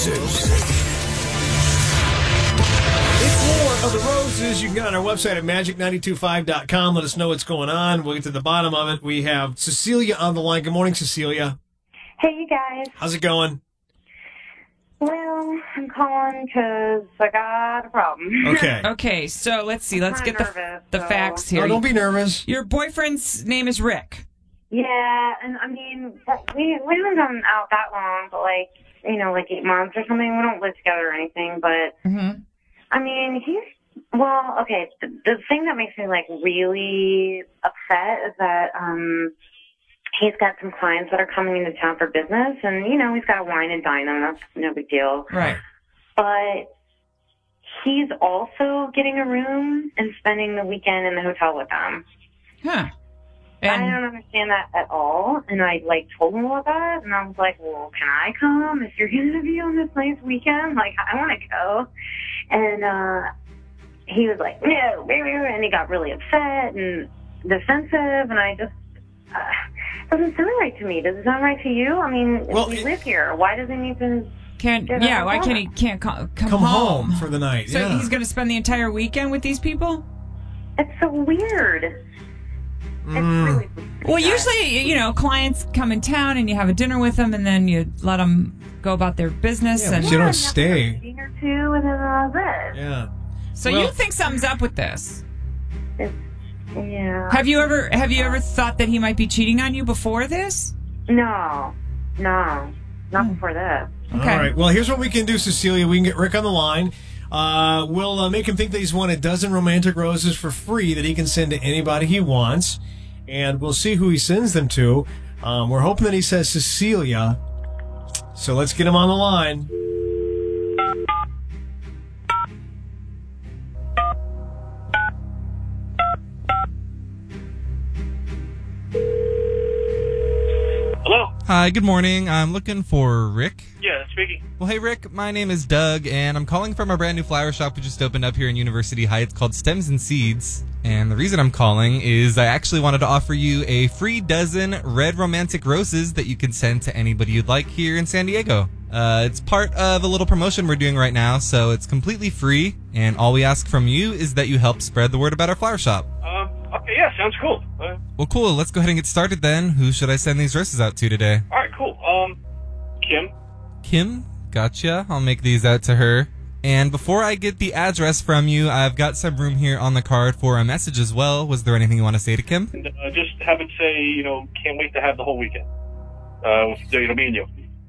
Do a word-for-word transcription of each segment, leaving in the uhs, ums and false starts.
Roses. It's War of the Roses. You can get on our website at magic nine two five dot com. Let us know what's going on. We'll get to the bottom of it. We have Cecilia on the line. Good morning, Cecilia. Hey, you guys. How's it going? Well, I'm calling because I got a problem. Okay. Okay, so let's see. Let's I'm get the nervous, the so- facts here. No, don't be nervous. Your boyfriend's name is Rick. Yeah, and I mean, we we haven't been out that long, but like, you know, like eight months or something. We don't live together or anything, but Mm-hmm. I mean, he's, well, okay, the, the thing that makes me like really upset is that, um, he's got some clients that are coming into town for business, and, you know, he's got to wine and dine them. That's no big deal. Right. But he's also getting a room and spending the weekend in the hotel with them. Huh. I And don't understand that at all. And I, like, told him about that, and I was like, well, can I come if you're going to be on this nice weekend? Like, I want to go. And uh, he was like, no, and he got really upset and defensive, and I just, uh, doesn't sound right to me. Does it sound right to you? I mean, Well, we it- live here. Why does he need to? can't Get yeah, out why of can't he town. can't co- come, Come home for the night. So yeah. he's going to spend the entire weekend with these people? It's so weird. Mm. It's really Well, Yeah. usually, you know, clients come in town and you have a dinner with them and then you let them go about their business. Yeah, and but you don't Yeah, stay. a meeting or two, and then uh, this. Yeah. So well- you think something's up with this? It's, yeah. Have you ever have you ever thought that he might be cheating on you before this? No, no, not before this. Okay. All right. Well, here's what we can do, Cecilia. We can get Rick on the line. Uh, we'll uh, make him think that he's won a dozen romantic roses for free that he can send to anybody he wants. And we'll see who he sends them to. Um, we're hoping that he says Cecilia. So let's get him on the line. Hello? Hi, good morning. I'm looking for Rick. Yeah, speaking. Well, hey, Rick. My name is Doug, and I'm calling from a brand new flower shop we just opened up here in University Heights called Stems and Seeds. And the reason I'm calling is I actually wanted to offer you a free dozen red romantic roses that you can send to anybody you'd like here in San Diego. Uh, it's part of a little promotion we're doing right now, so it's completely free, and all we ask from you is that you help spread the word about our flower shop. Um, okay, yeah, sounds cool. Uh, Well, cool. Let's go ahead and get started then. Who should I send these roses out to today? all right, cool. Um, Kim? Kim, gotcha. I'll make these out to her. And before I get the address from you, I've got some room here on the card for a message as well. Was there anything you want to say to Kim? And, uh, just have it say, you know, can't wait to have the whole weekend. Uh, with, you know, me and you.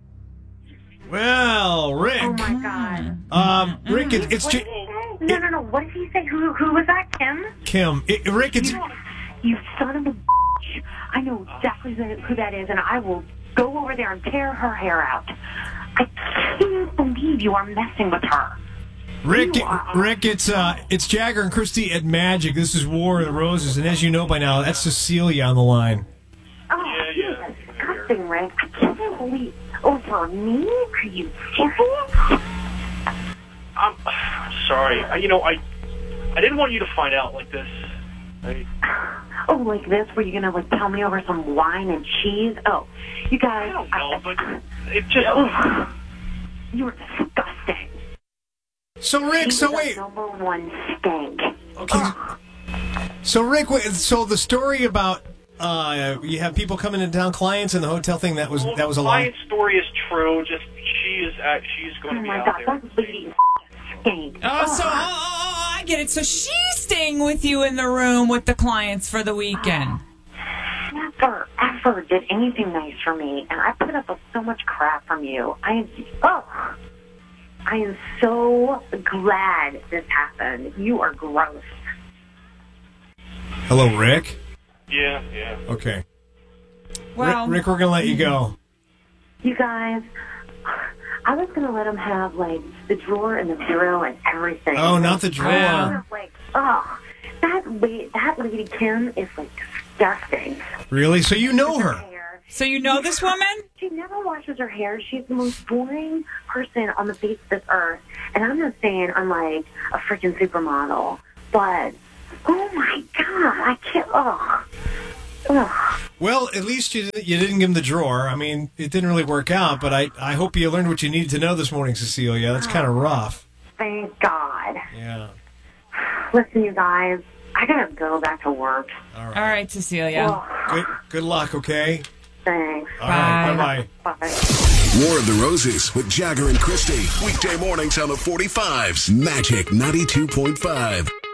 Well, Rick. Oh my god. Um, Rick, it, it's What J- did he say? No, no, no. What did he say? Who, who was that? Kim? Kim. It, Rick, it's... You, you son of a bitch. I know exactly who that is, and I will go over there and tear her hair out. I can't believe you are messing with her. Rick, You are- Rick, it's uh, it's Jagger and Christy at Magic. This is War of the Roses, and as you know by now, that's Cecilia on the line. Oh, Yeah, you yeah. disgusting, Rick. I can't believe. Over me? Are you serious? I'm sorry. I, you know, I I didn't want you to find out like this. I, Oh, like this? Were you gonna like tell me over some wine and cheese? Oh, you guys. I don't know, but it just... Oh, you're disgusting. So, Rick, so You wait. Number one stank. Okay. Ugh. So, Rick, wait, so the story about uh, you have people coming into town, clients, and the hotel thing, that was Well, that was a my lie? story is true. Just she is at, she's going Oh to be my out god, there. that lady stank. Oh, so oh, oh, oh, I get it. So she's staying with you in the room with the clients for the weekend. Never, ever did anything nice for me, and I put up with so much crap from you. I am, oh, I am so glad this happened. You are gross. Hello, Rick. Yeah, yeah. Okay. Well, Rick, Rick, we're gonna let you go. You guys, I was gonna let him have like the drawer and the bureau and everything. Oh, not the I drawer. was like, oh, that lady, that lady Kim is like disgusting. Really? So you know her? Hair. so you know this woman? She never washes her hair. She's the most boring person on the face of this earth. And I'm not saying I'm like a freaking supermodel, but oh my god, I can't. Oh, Ugh. Well, at least you didn't- you didn't give him the drawer. I mean, it didn't really work out, but I, I hope you learned what you needed to know this morning, Cecilia. That's kind of rough. Thank God. Yeah. Listen, you guys, I gotta go back to work. All right. All right, Cecilia. Ugh. Good good luck, okay? Thanks. All right. Bye. Bye-bye. Bye. War of the Roses with Jagger and Christy. Weekday mornings on the forty-fives. Magic ninety-two point five.